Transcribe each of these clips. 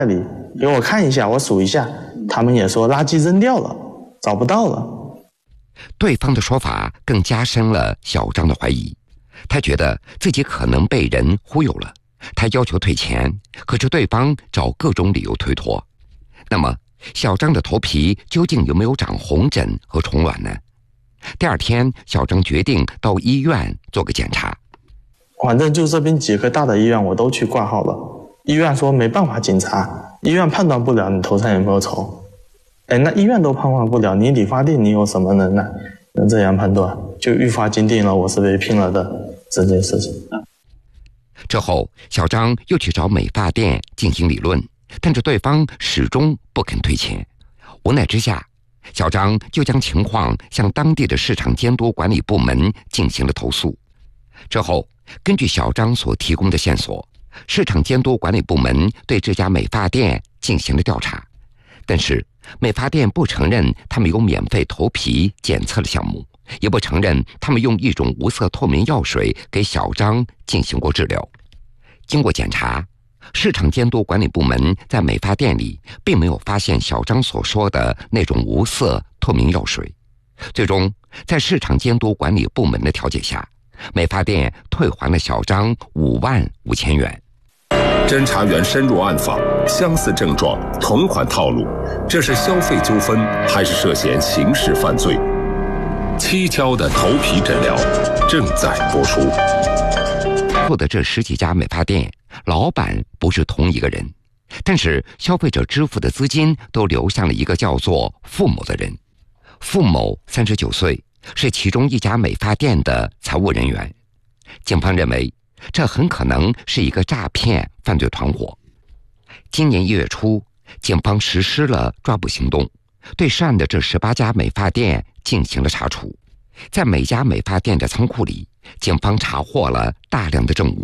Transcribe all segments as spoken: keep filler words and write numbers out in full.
那里给我看一下，我数一下，他们也说垃圾扔掉了，找不到了。 对方的说法更加深了小张的怀疑，他觉得自己可能被人忽悠了，他要求退钱，可是对方找各种理由推脱。那么小张的头皮究竟有没有长红疹和虫卵呢？第二天，小张决定到医院做个检查。 反正就这边几个大的医院我都去挂号了，医院说没办法检查，医院判断不了你头上有没有虫。哎，那医院都判断不了，你理发店你有什么能耐能这样判断？就愈发坚定了我是被骗了的这件事情。 之后，小张又去找美发店进行理论，但是对方始终不肯退钱。无奈之下，小张就将情况向当地的市场监督管理部门进行了投诉。之后，根据小张所提供的线索，市场监督管理部门对这家美发店进行了调查，但是美发店不承认他们有免费头皮检测的项目，也不承认他们用一种无色透明药水给小张进行过治疗。经过检查，市场监督管理部门在美发店里并没有发现小张所说的那种无色透明药水。最终，在市场监督管理部门的调解下，美发店退还了小张五万五千元。 侦查员深入暗访，相似症状，同款套路，这是消费纠纷还是涉嫌刑事犯罪？蹊跷的头皮诊疗正在播出。 做的这十几家美发店，老板不是同一个人，但是消费者支付的资金都流向了一个叫做付某的人。付某三十九岁，是其中一家美发店的财务人员。警方认为，这很可能是一个诈骗犯罪团伙。今年一月初，警方实施了抓捕行动，对涉案的这十八家美发店进行了查处。在每家美发店的仓库里，警方查获了大量的证物。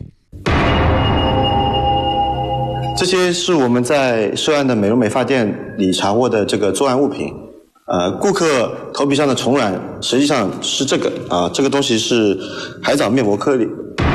这些是我们在涉案的美容美发店里查获的这个作案物品。呃，顾客头皮上的虫卵实际上是这个啊，这个东西是海藻面膜颗粒。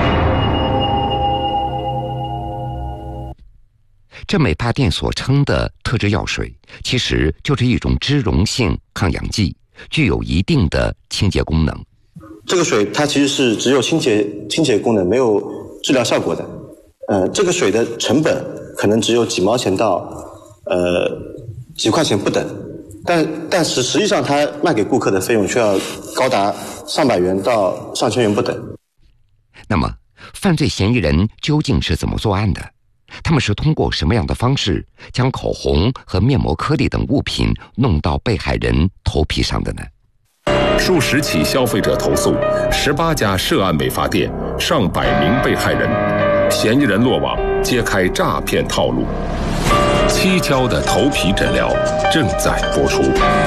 这美发店所称的特制药水，其实就是一种脂溶性抗氧剂，具有一定的清洁功能。 这个水它其实是只有清洁清洁功能，没有治疗效果的。呃，这个水的成本可能只有几毛钱到呃几块钱不等，但但是实际上它卖给顾客的费用却要高达上百元到上千元不等。 那么，犯罪嫌疑人究竟是怎么作案的？他们是通过什么样的方式将口红和面膜颗粒等物品弄到被害人头皮上的呢？ 数十起消费者投诉，十八家涉案美发店，上百名被害人，嫌疑人落网，揭开诈骗套路。蹊跷的头皮诊疗正在播出。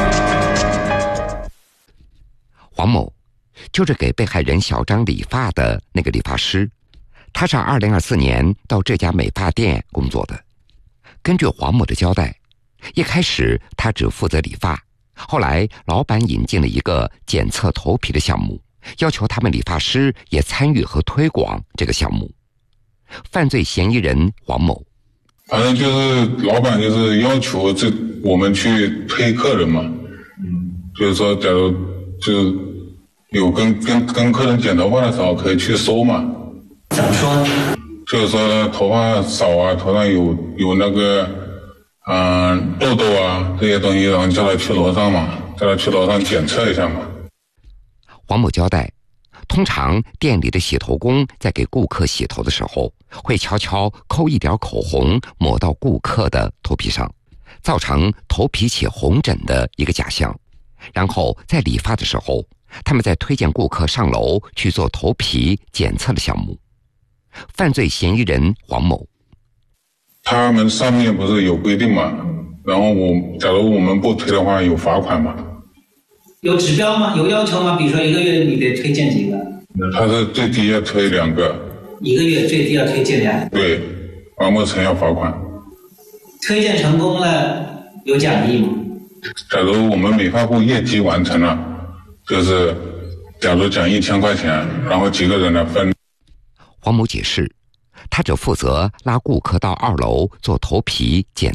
黄某就是给被害人小张理发的那个理发师，他是二零二四年到这家美发店工作的。根据黄某的交代，一开始他只负责理发，后来老板引进了一个检测头皮的项目，要求他们理发师也参与和推广这个项目。犯罪嫌疑人黄某， 反正就是老板就是要求这我们去推客人嘛，嗯，就是说假如就有跟跟跟客人剪头发的时候可以去收嘛。 怎么说呢？ 就是说头发少啊，头上有有那个嗯、呃、痘痘啊这些东西，然后叫他去楼上嘛，叫他去楼上检测一下嘛。 黄某交代，通常店里的洗头工在给顾客洗头的时候，会悄悄抠一点口红抹到顾客的头皮上，造成头皮起红疹的一个假象。然后在理发的时候，他们再推荐顾客上楼去做头皮检测的项目。犯罪嫌疑人黄某， 他们上面不是有规定嘛，然后我假如我们不推的话有罚款嘛。 有指标吗？有要求吗？比如说一个月你得推荐几个？ 他是最低要推两个。 一个月最低要推荐两个。 对，完不成要罚款。 推荐成功了有奖励吗？ 假如我们美发部业绩完成了，就是假如奖一千块钱，然后几个人来分。 黄某解释， 他只负责拉顾客到二楼做头皮检